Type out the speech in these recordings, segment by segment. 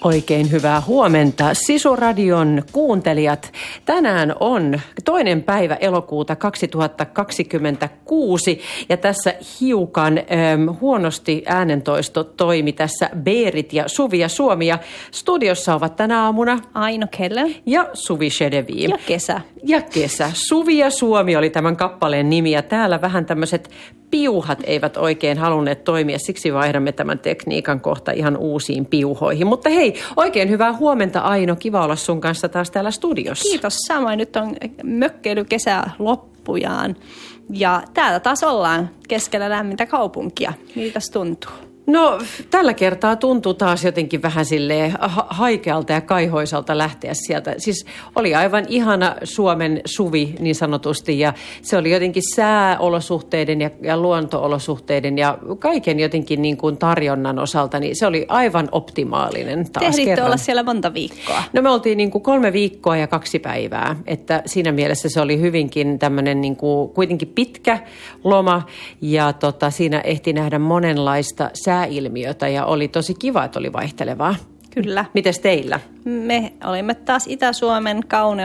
Oikein hyvää huomenta Sisu-radion kuuntelijat. Tänään on 2. päivä elokuuta 2026 ja tässä hiukan huonosti äänentoisto toimi tässä Berit ja Suvi ja Suomi. Ja studiossa ovat tänä aamuna Aino Keller ja Suvi Shedevi. Ja Kesä. Ja Kesä. Suvi ja Suomi oli tämän kappaleen nimi ja täällä vähän tämmöiset piuhat eivät oikein halunneet toimia, siksi vaihdamme tämän tekniikan kohta ihan uusiin piuhoihin. Mutta hei, oikein hyvää huomenta Aino, kiva olla sun kanssa taas täällä studiossa. Kiitos samoin, nyt on mökkeilykesä loppujaan ja täällä taas ollaan keskellä lämmintä kaupunkia. Miltäs tuntuu? No tällä kertaa tuntuu taas jotenkin vähän silleen haikealta ja kaihoisalta lähteä sieltä. Siis oli aivan ihana Suomen suvi niin sanotusti ja se oli jotenkin sääolosuhteiden ja luontoolosuhteiden ja kaiken jotenkin niin kuin tarjonnan osalta, niin se oli aivan optimaalinen taas Tehditte kerran. Olla siellä monta viikkoa? No me oltiin niin kuin 3 viikkoa ja 2 päivää, että siinä mielessä se oli hyvinkin tämmöinen niin kuin kuitenkin pitkä loma ja siinä ehti nähdä monenlaista sääilmiötä ja oli tosi kiva, että oli vaihtelevaa. Kyllä. Mites teillä? Me olimme taas Itä-Suomen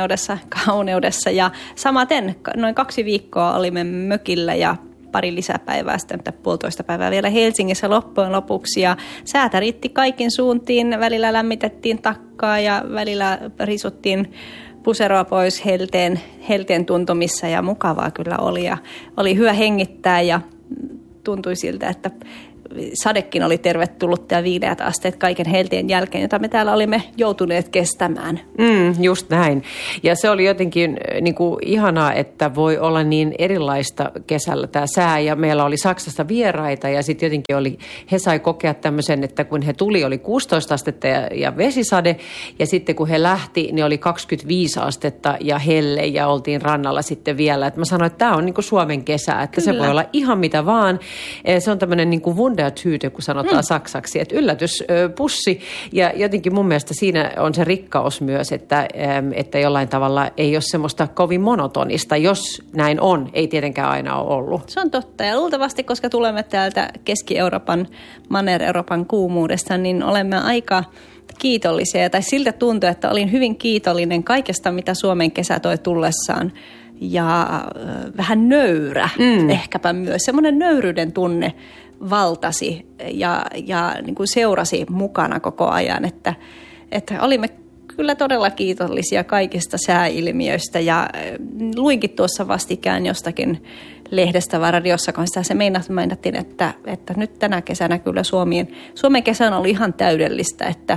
kauneudessa ja samaten noin 2 viikkoa olimme mökillä ja pari lisäpäivää sitten, 1,5 päivää vielä Helsingissä loppujen lopuksi. Ja säätä riitti kaikin suuntiin, välillä lämmitettiin takkaa ja välillä risuttiin puseroa pois helteen tuntumissa ja mukavaa kyllä oli. Ja oli hyvä hengittää ja tuntui siltä, että sadekin oli tervetullut ja 5 asteet kaiken helteen jälkeen, jota me täällä olimme joutuneet kestämään. Just näin. Ja se oli jotenkin niin kuin ihanaa, että voi olla niin erilaista kesällä tämä sää. Ja meillä oli Saksasta vieraita ja sitten jotenkin he sai kokea tämmöisen, että kun he tuli, oli 16 astetta ja vesisade. Ja sitten kun he lähti, niin oli 25 astetta ja helle ja oltiin rannalla sitten vielä. Et mä sanoin, että tämä on niin kuin Suomen kesä, että Kyllä. Se voi olla ihan mitä vaan. Se on tämmöinen niin kuin Wundertüte, kun sanotaan saksaksi, että yllätyspussi ja jotenkin mun mielestä siinä on se rikkaus myös, että jollain tavalla ei ole semmoista kovin monotonista, jos näin on, ei tietenkään aina ole ollut. Se on totta ja luultavasti, koska tulemme täältä Keski-Euroopan, Manner-Euroopan kuumuudesta, niin olemme aika kiitollisia tai siltä tuntuu, että olin hyvin kiitollinen kaikesta, mitä Suomen kesä toi tullessaan. Ja vähän nöyrä ehkäpä myös. Semmoinen nöyryyden tunne valtasi ja niin kuin seurasi mukana koko ajan, että olimme kyllä todella kiitollisia kaikista sääilmiöistä ja luinkin tuossa vastikään jostakin lehdestä vai radiossa, kun se meinattiin, että nyt tänä kesänä kyllä Suomen kesän oli ihan täydellistä, että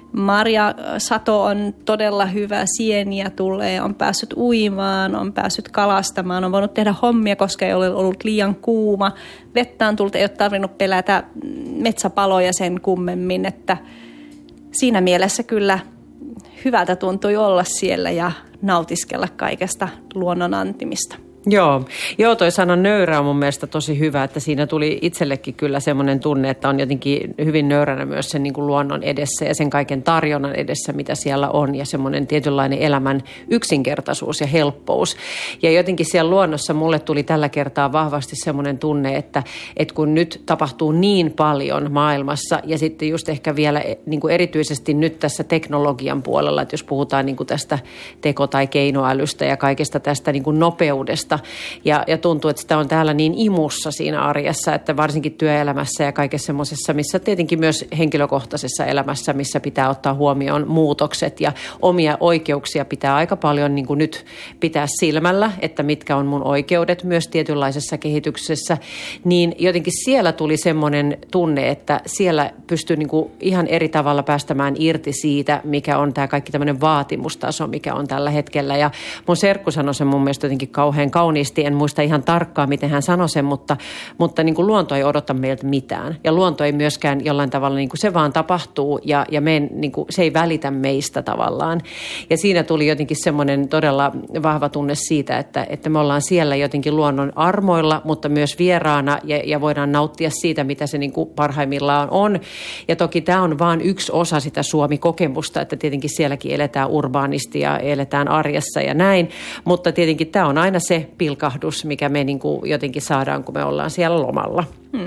marjasato on todella hyvä, sieniä tulee, on päässyt uimaan, on päässyt kalastamaan, on voinut tehdä hommia, koska ei ole ollut liian kuuma. Vettä on tullut, ei ole tarvinnut pelätä metsäpaloja sen kummemmin, että siinä mielessä kyllä hyvältä tuntui olla siellä ja nautiskella kaikesta luonnon antimista. Joo, toi sana nöyrä on mun mielestä tosi hyvä, että siinä tuli itsellekin kyllä semmoinen tunne, että on jotenkin hyvin nöyränä myös sen niin kuin luonnon edessä ja sen kaiken tarjonnan edessä, mitä siellä on ja semmoinen tietynlainen elämän yksinkertaisuus ja helppous. Ja jotenkin siellä luonnossa mulle tuli tällä kertaa vahvasti semmoinen tunne, että kun nyt tapahtuu niin paljon maailmassa ja sitten just ehkä vielä niin kuin erityisesti nyt tässä teknologian puolella, että jos puhutaan niin kuin tästä teko- tai keinoälystä ja kaikesta tästä niin kuin nopeudesta, ja tuntuu, että sitä on täällä niin imussa siinä arjessa, että varsinkin työelämässä ja kaikessa semmoisessa, missä tietenkin myös henkilökohtaisessa elämässä, missä pitää ottaa huomioon muutokset ja omia oikeuksia pitää aika paljon niin kuin nyt pitää silmällä, että mitkä on mun oikeudet myös tietynlaisessa kehityksessä, niin jotenkin siellä tuli semmoinen tunne, että siellä pystyy niin kuin ihan eri tavalla päästämään irti siitä, mikä on tämä kaikki tämmöinen vaatimustaso, mikä on tällä hetkellä. Ja mun serkku sanoi sen mun mielestä jotenkin kauhean kauniisti, en muista ihan tarkkaan, miten hän sanoi sen, mutta niin kuin luonto ei odota meiltä mitään. Ja luonto ei myöskään jollain tavalla, niin kuin se vaan tapahtuu ja niin kuin, se ei välitä meistä tavallaan. Ja siinä tuli jotenkin semmoinen todella vahva tunne siitä, että me ollaan siellä jotenkin luonnon armoilla, mutta myös vieraana ja voidaan nauttia siitä, mitä se niin kuin parhaimmillaan on. Ja toki tämä on vain yksi osa sitä Suomi-kokemusta, että tietenkin sielläkin eletään urbaanisti ja eletään arjessa ja näin, mutta tietenkin tämä on aina se pilkahdus, mikä me niin kuin jotenkin saadaan, kun me ollaan siellä lomalla.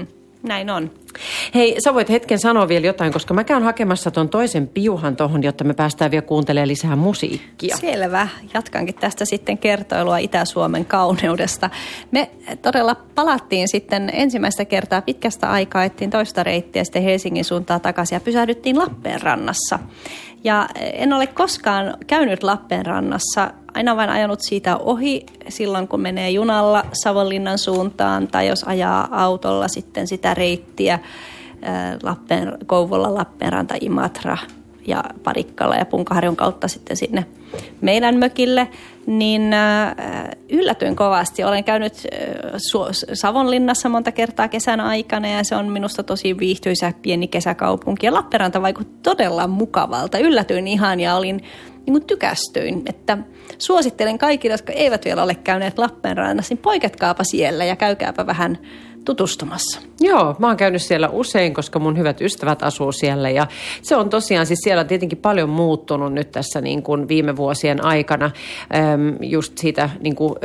näin on. Hei, sä voit hetken sanoa vielä jotain, koska mä käyn hakemassa ton toisen piuhan tohon, jotta me päästään vielä kuuntelemaan lisää musiikkia. Selvä. Jatkankin tästä sitten kertoilua Itä-Suomen kauneudesta. Me todella palattiin sitten ensimmäistä kertaa pitkästä aikaa, ettiin toista reittiä sitten Helsingin suuntaan takaisin ja pysähdyttiin Lappeenrannassa. Ja en ole koskaan käynyt Lappeenrannassa, aina vain ajanut siitä ohi silloin, kun menee junalla Savonlinnan suuntaan tai jos ajaa autolla sitten sitä reittiä Kouvola, Lappeenranta, Imatra ja Parikkala ja Punkaharjun kautta sitten sinne meidän mökille, niin yllätyin kovasti. Olen käynyt Savonlinnassa monta kertaa kesän aikana ja se on minusta tosi viihtyisä pieni kesäkaupunki. Ja Lappeenranta vaikutti todella mukavalta. Yllätyin ihan ja tykästyin, että suosittelen kaikille, jotka eivät vielä ole käyneet Lappeenrannassa, niin poiketkaapa siellä ja käykääpä vähän tutustumassa. Joo, mä oon käynyt siellä usein, koska mun hyvät ystävät asuu siellä ja se on tosiaan, siis siellä on tietenkin paljon muuttunut nyt tässä niin kuin viime vuosien aikana just siitä niin kuin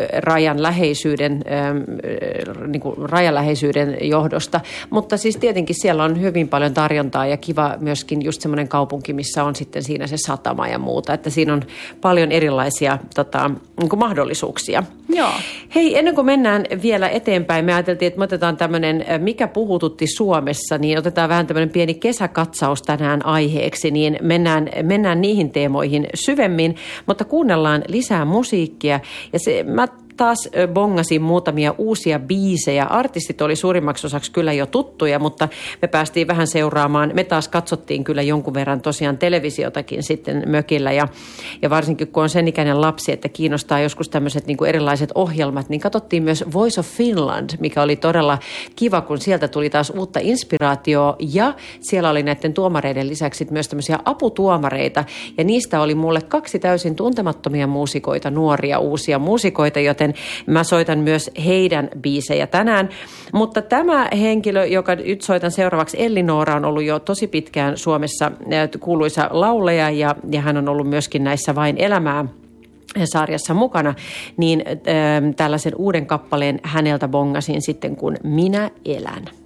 rajanläheisyyden johdosta, mutta siis tietenkin siellä on hyvin paljon tarjontaa ja kiva myöskin just semmoinen kaupunki, missä on sitten siinä se satama ja muuta, että siinä on paljon erilaisia niin kuin mahdollisuuksia. Joo. Hei, ennen kuin mennään vielä eteenpäin, me ajateltiin, että me otetaan tämmöinen, mikä puhututti Suomessa, niin otetaan vähän tämmöinen pieni kesäkatsaus tänään aiheeksi, niin mennään niihin teemoihin syvemmin, mutta kuunnellaan lisää musiikkia ja mä taas bongasin muutamia uusia biisejä. Artistit oli suurimmaksi osaksi kyllä jo tuttuja, mutta me päästiin vähän seuraamaan. Me taas katsottiin kyllä jonkun verran tosiaan televisiotakin sitten mökillä ja varsinkin kun on sen ikäinen lapsi, että kiinnostaa joskus tämmöiset niin kuin erilaiset ohjelmat, niin katsottiin myös Voice of Finland, mikä oli todella kiva, kun sieltä tuli taas uutta inspiraatioa ja siellä oli näiden tuomareiden lisäksi myös tämmöisiä aputuomareita ja niistä oli mulle 2 täysin tuntemattomia muusikoita, nuoria uusia muusikoita, joten mä soitan myös heidän biisejä tänään. Mutta tämä henkilö, joka nyt soitan seuraavaksi, Elli-Noora, on ollut jo tosi pitkään Suomessa kuuluisa laulaja ja hän on ollut myöskin näissä Vain elämää -sarjassa mukana, niin tällaisen uuden kappaleen häneltä bongasin sitten, kun Minä elän.